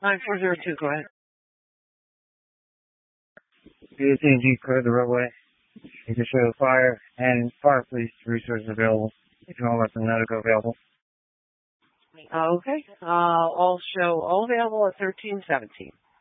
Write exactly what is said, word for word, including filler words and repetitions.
nine four zero two, go ahead. B S A and G clear the roadway. You can show the fire and fire police resources available. If you want to let them know to go available. Uh, okay. Uh, all show all available at thirteen seventeen.